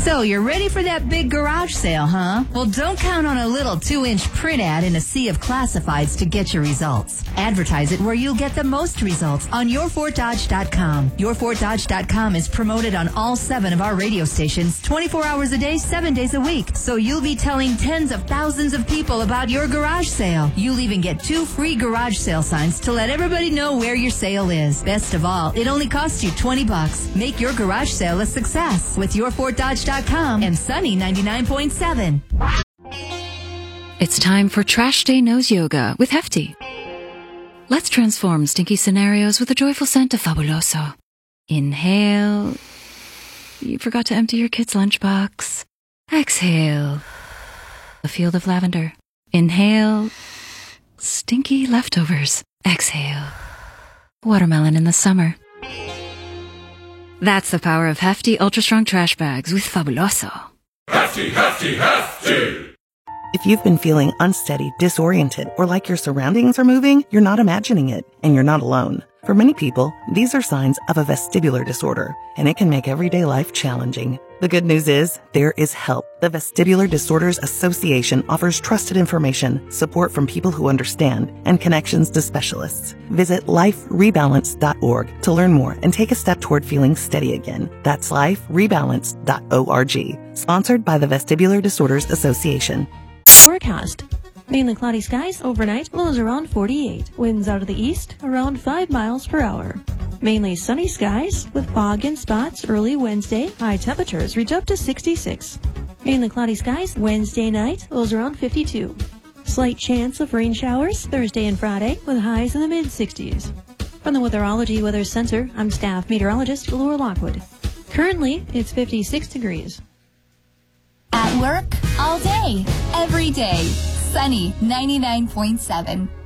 So you're ready for that big garage sale, huh? Well, don't count on a little 2-inch print ad in a sea of classifieds to get your results. Advertise it where you'll get the most results on YourFortDodge.com. YourFortDodge.com is promoted on all 7 of our radio stations 24 hours a day, 7 days a week. So you'll be telling tens of thousands of people about your garage sale. You'll even get 2 free garage sale signs to let everybody know where your sale is. Best of all, it only costs you $20. Make your garage sale a success with YourFortDodge.com and Sunny 99.7. It's time for Trash Day Nose Yoga with Hefty. Let's transform stinky scenarios with a joyful scent of Fabuloso. Inhale. You forgot to empty your kid's lunchbox. Exhale. A field of lavender. Inhale. Stinky leftovers. Exhale. Watermelon in the summer. That's the power of Hefty Ultra Strong Trash Bags with Fabuloso. Hefty, hefty, hefty! If you've been feeling unsteady, disoriented, or like your surroundings are moving, you're not imagining it, and you're not alone. For many people, these are signs of a vestibular disorder, and it can make everyday life challenging. The good news is, there is help. The Vestibular Disorders Association offers trusted information, support from people who understand, and connections to specialists. Visit liferebalance.org to learn more and take a step toward feeling steady again. That's liferebalance.org. Sponsored by the Vestibular Disorders Association. Forecast. Mainly cloudy skies overnight, lows around 48. Winds out of the east, around 5 miles per hour. Mainly sunny skies, with fog in spots early Wednesday. High temperatures reach up to 66. Mainly cloudy skies Wednesday night, lows around 52. Slight chance of rain showers Thursday and Friday, with highs in the mid-60s. From the Weatherology Weather Center, I'm staff meteorologist Laura Lockwood. Currently, it's 56 degrees. At work, all day, every day. Sunny 99.7.